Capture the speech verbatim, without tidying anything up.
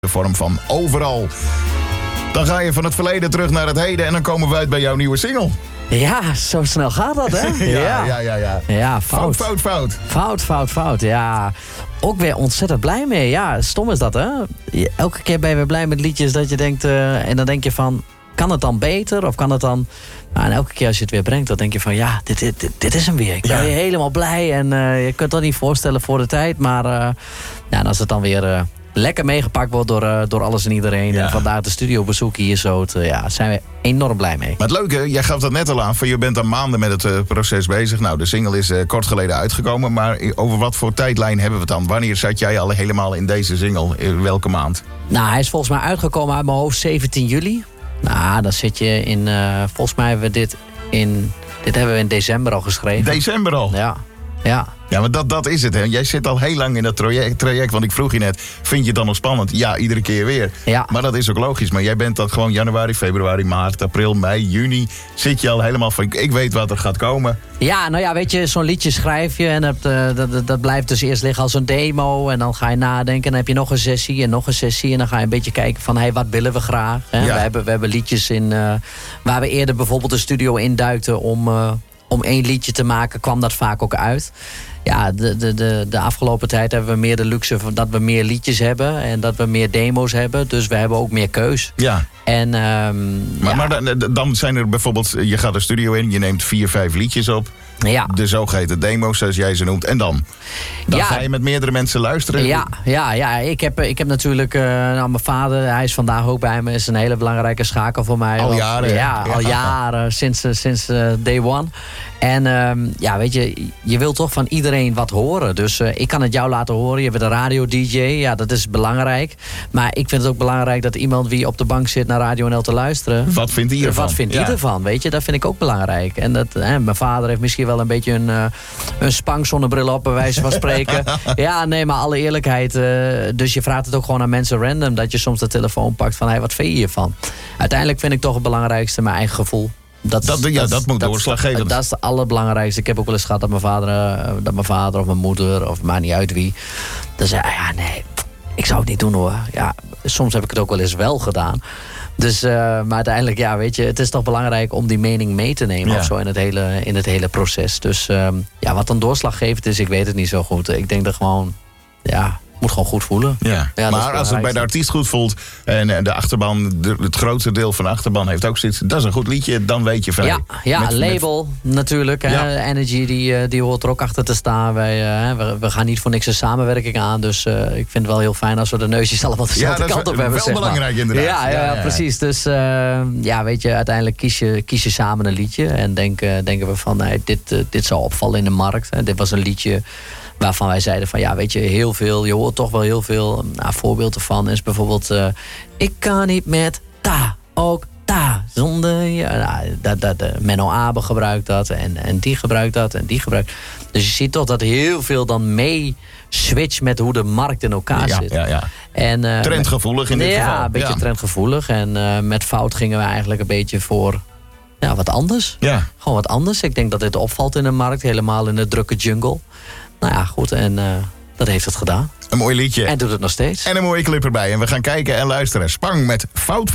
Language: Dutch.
de vorm van overal. Dan ga je van het verleden terug naar het heden en dan komen we uit bij jouw nieuwe single. Ja, zo snel gaat dat, hè? ja, ja, ja, ja. Ja, fout. Fout, fout, fout. Fout, fout, fout. Ja, ook weer ontzettend blij mee. Ja, stom is dat, hè? Je- Elke keer ben je weer blij met liedjes dat je denkt... Uh, en dan denk je van, kan het dan beter? Of kan het dan... Nou, en elke keer als je het weer brengt, dan denk je van... Ja, dit, dit, dit, dit is hem weer. Ik ben Ja. weer helemaal blij. En uh, je kunt het niet voorstellen voor de tijd. Maar uh, ja, en als het dan weer... Uh, lekker meegepakt wordt door, uh, door alles en iedereen. Ja. En vandaar de studiobezoek hier zo. Te, ja, daar zijn we enorm blij mee. Maar het leuke, jij gaf dat net al aan, van je bent al maanden met het uh, proces bezig. Nou, de single is uh, kort geleden uitgekomen, maar over wat voor tijdlijn hebben we het dan? Wanneer zat jij al helemaal in deze single? In welke maand? Nou, hij is volgens mij uitgekomen uit mijn hoofd zeventien juli. Nou, dan zit je in... Uh, volgens mij hebben we dit in... Dit hebben we in december al geschreven. December al? Ja, ja. Ja, maar dat, dat is het, hè. Jij zit al heel lang in dat traject, traject, want ik vroeg je net, vind je het dan nog spannend? Ja, iedere keer weer. Ja. Maar dat is ook logisch. Maar jij bent dan gewoon januari, februari, maart, april, mei, juni. Zit je al helemaal van, ik weet wat er gaat komen. Ja, nou ja, weet je, zo'n liedje schrijf je en dat, uh, dat, dat, dat blijft dus eerst liggen als een demo. En dan ga je nadenken en dan heb je nog een sessie en nog een sessie. En dan ga je een beetje kijken van, hé, hey, wat willen we graag? Hè? Ja. We, hebben, we hebben liedjes in, uh, waar we eerder bijvoorbeeld de studio induikten om, uh, om één liedje te maken, kwam dat vaak ook uit. Ja, de, de, de, de afgelopen tijd hebben we meer de luxe van dat we meer liedjes hebben en dat we meer demo's hebben. Dus we hebben ook meer keus. Ja. En, um, Maar, ja, maar dan, dan zijn er bijvoorbeeld, je gaat de studio in, je neemt vier, vijf liedjes op. ja. De zogeheten demo's, zoals jij ze noemt. En dan? Dan Ja. ga je met meerdere mensen luisteren? Ja, ja, ja. Ik, heb, ik heb natuurlijk... Uh, nou, mijn vader, hij is vandaag ook bij me. Is een hele belangrijke schakel voor mij. Al Want- jaren? Ja, al Ja. jaren. Sinds, uh, sinds uh, day one. En um, ja, weet je... Je wilt toch van iedereen wat horen. Dus uh, ik kan het jou laten horen. Je bent een radio-d j. Ja, dat is belangrijk. Maar ik vind het ook belangrijk dat iemand wie op de bank zit naar Radio N L te luisteren... Wat vindt hij ervan? Wat vindt hij Ja. ervan? Weet je, dat vind ik ook belangrijk. En dat, hè, mijn vader heeft misschien wel een beetje een, uh, een spankzonnebril op, bij wijze van spreken. Ja, nee, maar alle eerlijkheid. Uh, dus je vraagt het ook gewoon aan mensen random. Dat je soms de telefoon pakt van, hey, wat vind je hiervan? Uiteindelijk vind ik toch het belangrijkste mijn eigen gevoel. Dat, Dat- ja, dat moet doorslaggevend. Dat is het allerbelangrijkste. Ik heb ook wel eens gehad dat mijn vader, uh, dat mijn vader of mijn moeder, of maakt niet uit wie. Dan zei hij, ja, nee, ik zou het niet doen hoor. Ja, soms heb ik het ook wel eens wel gedaan. Dus, uh, maar uiteindelijk, ja, weet je, het is toch belangrijk om die mening mee te nemen Ja. of zo in het hele, in het hele proces. Dus um, ja, wat dan doorslaggevend is, ik weet het niet zo goed. Ik denk dat gewoon, ja, moet gewoon goed voelen. Ja. Ja, dat is Maar als het bij de artiest goed voelt en de achterban, de, het grootste deel van de achterban heeft ook zoiets, dat is een goed liedje, dan weet je van... Ja, hey, ja met- label natuurlijk. Hè. Ja. Energy die, uh, die hoort er ook achter te staan. Wij, uh, we, we gaan niet voor niks een samenwerking aan. Dus uh, ik vind het wel heel fijn als we de neusjes allemaal Ja, dezelfde dat is kant op wel hebben. zeg maar. belangrijk inderdaad. Ja, ja, Ja, ja, ja. precies. Dus uh, ja, weet je, uiteindelijk kies je, kies je samen een liedje. En denken, denken we van, nee, dit, uh, dit zou opvallen in de markt. Hè. Dit was een liedje waarvan wij zeiden van, ja, weet je, heel veel. Je hoort toch wel heel veel. Nou, een voorbeeld ervan is bijvoorbeeld, uh, ik kan niet met ta, ook ta, zonder je. Nou, dat, dat, uh, Menno Abe gebruikt dat en, en die gebruikt dat en die gebruikt. Dus je ziet toch dat heel veel dan mee switcht met hoe de markt in elkaar Ja, zit. ja, ja. En, uh, Trendgevoelig in dit ja, geval. een beetje Ja. trendgevoelig. En uh, met Fout gingen we eigenlijk een beetje voor ja, wat anders. Ja. Gewoon wat anders. Ik denk dat dit opvalt in de markt, helemaal in de drukke jungle. Nou ja, goed. En uh, dat heeft het gedaan. Een mooi liedje. En doet het nog steeds. En een mooie clip erbij. En we gaan kijken en luisteren. Spang met Fout.